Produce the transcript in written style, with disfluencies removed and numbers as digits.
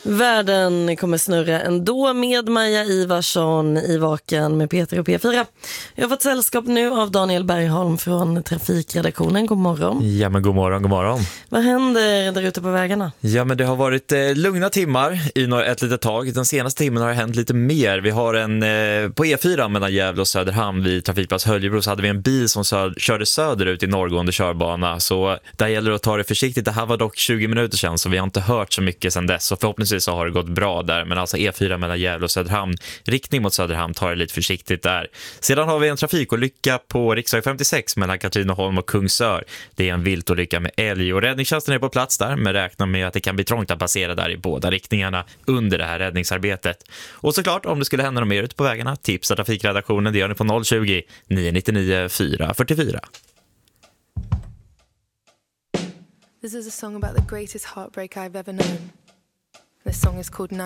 Världen kommer snurra ändå med Maja Ivarsson i Vaken med Peter och P4. Jag har fått sällskap nu av Daniel Bergholm från trafikredaktionen. God morgon. Ja, men god morgon, god morgon. Vad händer där ute på vägarna? Ja, men det har varit lugna timmar i ett litet tag. Den senaste timmen har det hänt lite mer. Vi har på E4 mellan Gävle och Söderhamn vid trafikplats Höljebro så hade vi en bil som körde söderut i norrgående körbana. Så där gäller det att ta det försiktigt. Det här var dock 20 minuter sedan så vi har inte hört så mycket sedan dess. Så förhoppningsvis så har det gått bra där. Men alltså E4 mellan Gävle och Söderhamn, riktning mot Söderhamn, tar det lite försiktigt där. Sedan har vi en trafikolycka på riksväg 56 mellan Katrineholm och Kungsör. Det är en viltolycka med älg och räddningstjänsten är på plats där, men räknar med att det kan bli trångt att passera där i båda riktningarna under det här räddningsarbetet. Och såklart, om det skulle hända något mer ute på vägarna, tipsa trafikredaktionen, det gör ni på 020-999 444. This is a song about the greatest heartbreak I've ever known. This song is called